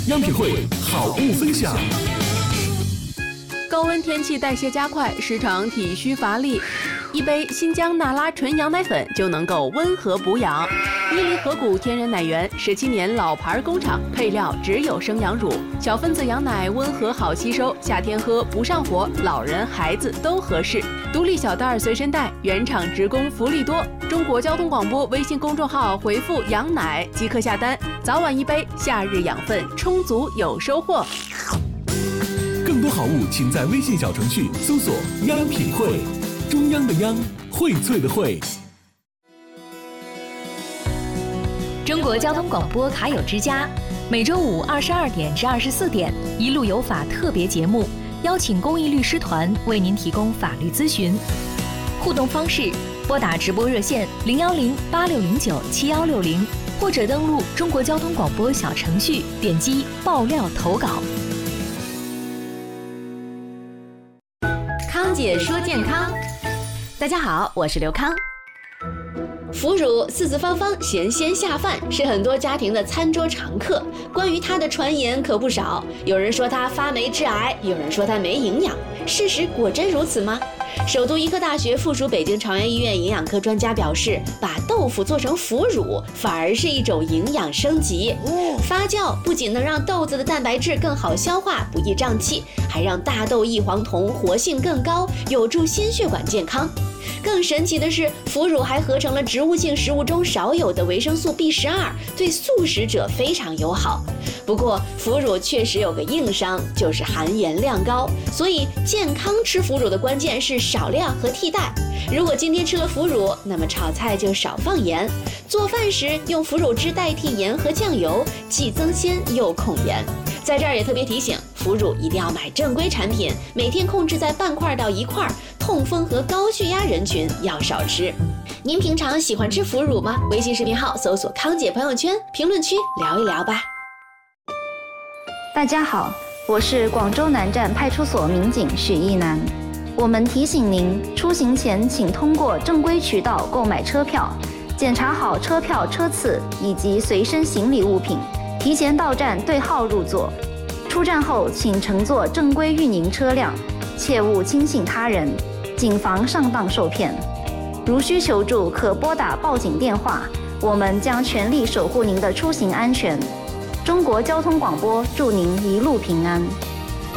央品汇好物分享。 高温天气代谢加快，时常体虚乏力，一杯新疆那拉纯羊奶粉就能够温和补养。伊犁河谷天然奶源17年老牌工厂，配料只有生羊乳，小分子羊奶温和好吸收，夏天喝不上火，老人孩子都合适。独立小袋随身带，原厂直供，福利多。中国交通广播微信公众号回复羊奶即可下单，早晚一杯，夏日养分充足有收获。 更多好物，请在微信小程序搜索“央品汇”，中央的央，荟萃的荟。 中国交通广播卡友之家，每周五22点至24点，一路有法特别节目，邀请公益律师团为您提供法律咨询。互动方式：拨打直播热线010-8609-7160，或者登录中国交通广播小程序，点击爆料投稿。 康姐说健康，大家好，我是刘康。腐乳四四方方，咸鲜下饭，是很多家庭的餐桌常客。关于它的传言可不少，有人说它发霉致癌，有人说它没营养。事实果真如此吗？首都医科大学附属北京朝阳医院营养科专家表示，把豆腐做成腐乳反而是一种营养升级。发酵不仅能让豆子的蛋白质更好消化，不易胀气，还让大豆异黄酮活性更高，有助心血管健康。更神奇的是，腐乳还合成了植物性食物中少有的维生素 B12， 对素食者非常友好。不过，腐乳确实有个硬伤，就是含盐量高。所以，健康吃腐乳的关键是少量和替代。如果今天吃了腐乳，那么炒菜就少放盐。做饭时用腐乳汁代替盐和酱油，既增鲜又控盐。在这儿也特别提醒，腐乳一定要买正规产品，每天控制在半块到1块。痛风和高血压人群要少吃。您平常喜欢吃腐乳吗？微信视频号搜索康姐朋友圈，评论区聊一聊吧。 大家好，我是广州南站派出所民警许一楠。我们提醒您，出行前请通过正规渠道购买车票，检查好车票车次以及随身行李物品，提前到站对号入座。出站后请乘坐正规运营车辆，切勿轻信他人，谨防上当受骗。如需求助，可拨打报警电话，我们将全力守护您的出行安全。中国交通广播祝您一路平安。